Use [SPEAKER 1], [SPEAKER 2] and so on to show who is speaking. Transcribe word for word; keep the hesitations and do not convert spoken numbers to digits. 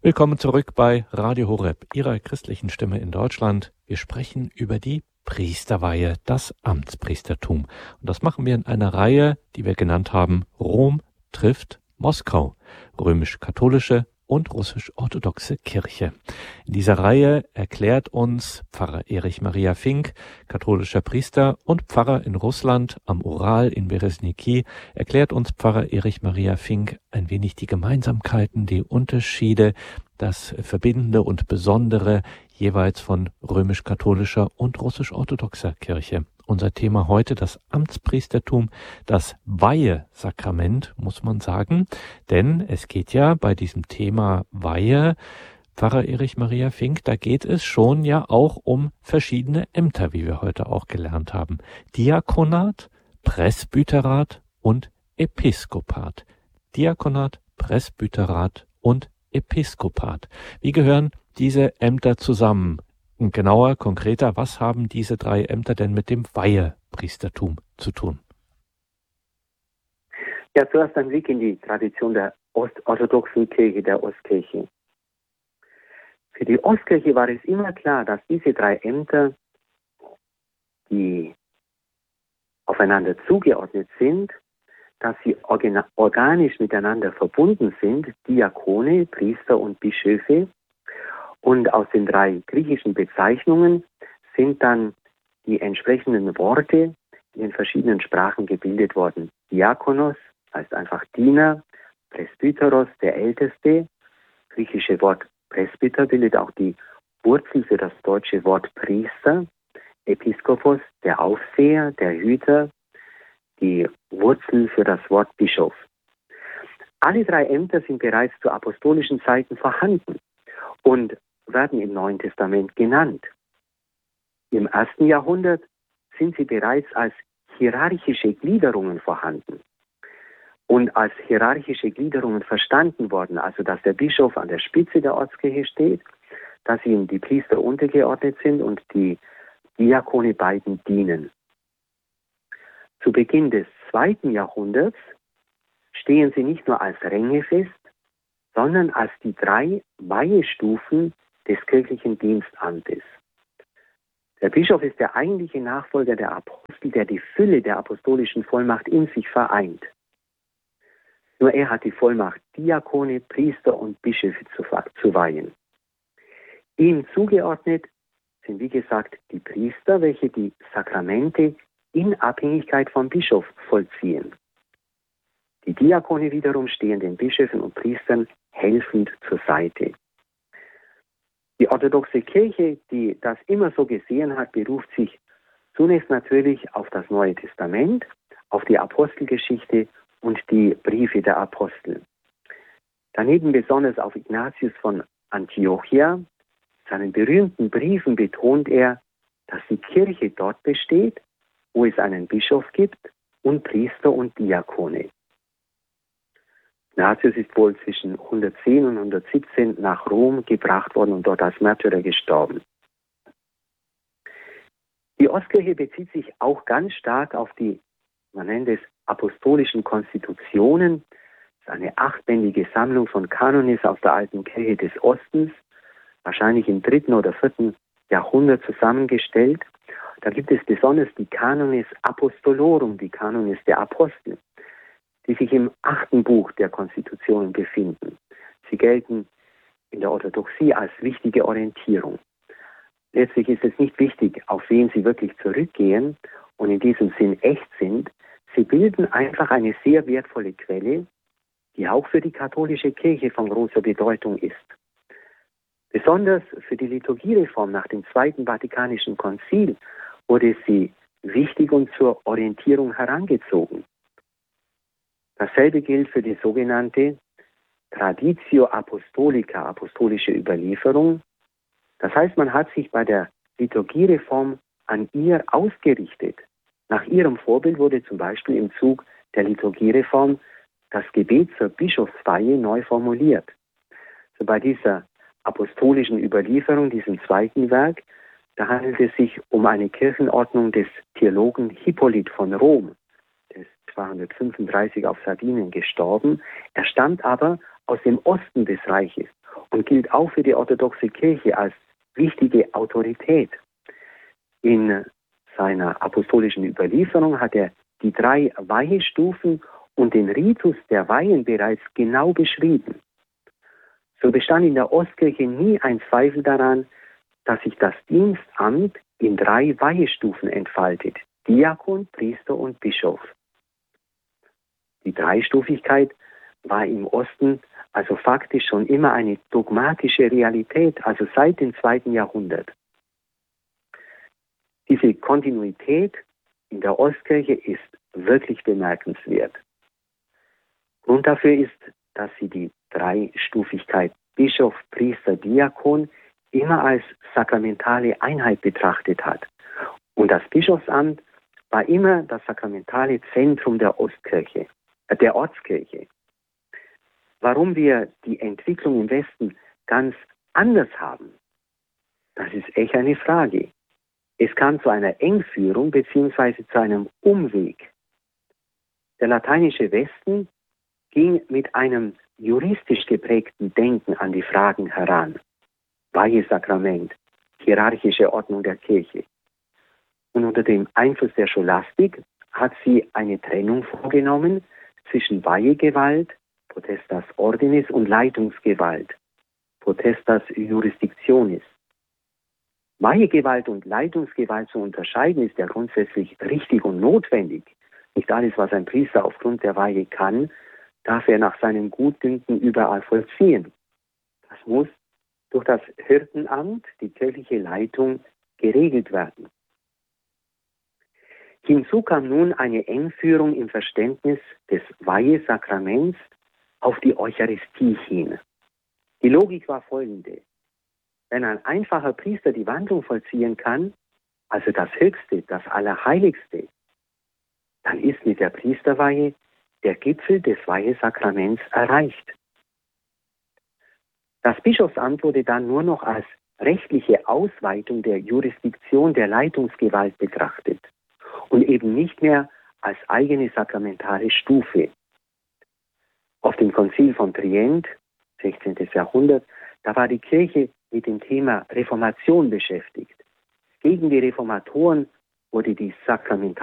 [SPEAKER 1] Willkommen zurück bei Radio Horeb, Ihrer christlichen Stimme in Deutschland. Wir sprechen über die Priesterweihe, das Amtspriestertum. Und das machen wir in einer Reihe, die wir genannt haben, Rom trifft Moskau, römisch-katholische und russisch-orthodoxe Kirche. In dieser Reihe erklärt uns Pfarrer Erich Maria Fink, katholischer Priester und Pfarrer in Russland am Ural in Beresniki, erklärt uns Pfarrer Erich Maria Fink ein wenig die Gemeinsamkeiten, die Unterschiede, das Verbindende und Besondere jeweils von römisch-katholischer und russisch-orthodoxer Kirche. Unser Thema heute das Amtspriestertum, das Weihesakrament, muss man sagen, denn es geht ja bei diesem Thema Weihe, Pfarrer Erich Maria Fink, da geht es schon ja auch um verschiedene Ämter, wie wir heute auch gelernt haben. Diakonat, Presbyterat und Episkopat. Diakonat, Presbyterat und Episkopat. Wie gehören diese Ämter zusammen? Und genauer, konkreter, was haben diese drei Ämter denn mit dem Weihepriestertum zu tun?
[SPEAKER 2] Ja, zuerst ein Blick in die Tradition der orthodoxen Kirche, der Ostkirche. Für die Ostkirche war es immer klar, dass diese drei Ämter, die aufeinander zugeordnet sind, dass sie organisch miteinander verbunden sind, Diakone, Priester und Bischöfe. Und aus den drei griechischen Bezeichnungen sind dann die entsprechenden Worte in den verschiedenen Sprachen gebildet worden. Diakonos heißt einfach Diener, Presbyteros, der Älteste. Griechische Wort Presbyter bildet auch die Wurzel für das deutsche Wort Priester. Episkopos, der Aufseher, der Hüter, die Wurzel für das Wort Bischof. Alle drei Ämter sind bereits zu apostolischen Zeiten vorhanden und werden im Neuen Testament genannt. Im ersten Jahrhundert sind sie bereits als hierarchische Gliederungen vorhanden und als hierarchische Gliederungen verstanden worden, also dass der Bischof an der Spitze der Ortskirche steht, dass ihm die Priester untergeordnet sind und die Diakone beiden dienen. Zu Beginn des zweiten Jahrhunderts stehen sie nicht nur als Ränge fest, sondern als die drei Weihestufen des kirchlichen Dienstamtes. Der Bischof ist der eigentliche Nachfolger der Apostel, der die Fülle der apostolischen Vollmacht in sich vereint. Nur er hat die Vollmacht, Diakone, Priester und Bischöfe zu, zu weihen. Ihm zugeordnet sind, wie gesagt, die Priester, welche die Sakramente in Abhängigkeit vom Bischof vollziehen. Die Diakone wiederum stehen den Bischöfen und Priestern helfend zur Seite. Die orthodoxe Kirche, die das immer so gesehen hat, beruft sich zunächst natürlich auf das Neue Testament, auf die Apostelgeschichte und die Briefe der Apostel. Daneben besonders auf Ignatius von Antiochia. Seinen berühmten Briefen betont er, dass die Kirche dort besteht, wo es einen Bischof gibt und Priester und Diakone. Ignatius ist wohl zwischen hundertzehn und hundertsiebzehn nach Rom gebracht worden und dort als Märtyrer gestorben. Die Ostkirche bezieht sich auch ganz stark auf die, man nennt es, apostolischen Konstitutionen. Das ist eine achtbändige Sammlung von Kanones aus der alten Kirche des Ostens, wahrscheinlich im dritten oder vierten Jahrhundert zusammengestellt. Da gibt es besonders die Canones Apostolorum, die Kanones der Apostel, die sich im achten Buch der Konstitutionen befinden. Sie gelten in der Orthodoxie als wichtige Orientierung. Letztlich ist es nicht wichtig, auf wen sie wirklich zurückgehen und in diesem Sinn echt sind. Sie bilden einfach eine sehr wertvolle Quelle, die auch für die katholische Kirche von großer Bedeutung ist. Besonders für die Liturgiereform nach dem Zweiten Vatikanischen Konzil wurde sie wichtig und zur Orientierung herangezogen. Dasselbe gilt für die sogenannte Traditio Apostolica, apostolische Überlieferung. Das heißt, man hat sich bei der Liturgiereform an ihr ausgerichtet. Nach ihrem Vorbild wurde zum Beispiel im Zug der Liturgiereform das Gebet zur Bischofsweihe neu formuliert. So bei dieser apostolischen Überlieferung, diesem zweiten Werk, da handelt es sich um eine Kirchenordnung des Theologen Hippolyt von Rom. Der ist zweihundertfünfunddreißig auf Sardinien gestorben. Er stammt aber aus dem Osten des Reiches und gilt auch für die orthodoxe Kirche als wichtige Autorität. In seiner apostolischen Überlieferung hat er die drei Weihestufen und den Ritus der Weihen bereits genau beschrieben. So bestand in der Ostkirche nie ein Zweifel daran, dass sich das Dienstamt in drei Weihestufen entfaltet: Diakon, Priester und Bischof. Die Dreistufigkeit war im Osten also faktisch schon immer eine dogmatische Realität, also seit dem zweiten Jahrhundert. Diese Kontinuität in der Ostkirche ist wirklich bemerkenswert. Grund dafür ist, dass sie die Dreistufigkeit Bischof, Priester, Diakon immer als sakramentale Einheit betrachtet hat. Und das Bischofsamt war immer das sakramentale Zentrum der Ostkirche, äh, der Ortskirche. Warum wir die Entwicklung im Westen ganz anders haben, das ist echt eine Frage. Es kam zu einer Engführung bzw. zu einem Umweg. Der lateinische Westen ging mit einem juristisch geprägten Denken an die Fragen heran. Weihesakrament, hierarchische Ordnung der Kirche. Und unter dem Einfluss der Scholastik hat sie eine Trennung vorgenommen zwischen Weihegewalt, Potestas Ordinis, und Leitungsgewalt, Potestas Jurisdictionis. Weihegewalt und Leitungsgewalt zu unterscheiden, ist ja grundsätzlich richtig und notwendig. Nicht alles, was ein Priester aufgrund der Weihe kann, darf er nach seinem Gutdünken überall vollziehen. Das muss durch das Hirtenamt, die kirchliche Leitung, geregelt werden. Hinzu kam nun eine Engführung im Verständnis des Weihesakraments auf die Eucharistie hin. Die Logik war folgende: Wenn ein einfacher Priester die Wandlung vollziehen kann, also das Höchste, das Allerheiligste, dann ist mit der Priesterweihe der Gipfel des Weihesakraments erreicht. Das Bischofsamt wurde dann nur noch als rechtliche Ausweitung der Jurisdiktion der Leitungsgewalt betrachtet und eben nicht mehr als eigene sakramentale Stufe. Auf dem Konzil von Trient, sechzehnten. Jahrhundert, da war die Kirche mit dem Thema Reformation beschäftigt. Gegen die Reformatoren wurde die sakramentale